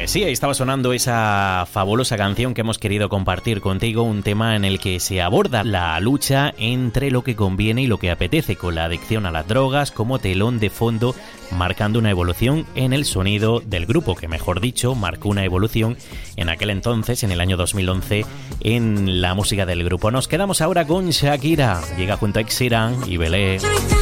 Sí, ahí estaba sonando esa fabulosa canción que hemos querido compartir contigo, un tema en el que se aborda la lucha entre lo que conviene y lo que apetece, con la adicción a las drogas como telón de fondo, marcando una evolución en el sonido del grupo, que mejor dicho, marcó una evolución en aquel entonces, en el año 2011, en la música del grupo. Nos quedamos ahora con Shakira, llega junto a Ed Sheeran y Belé.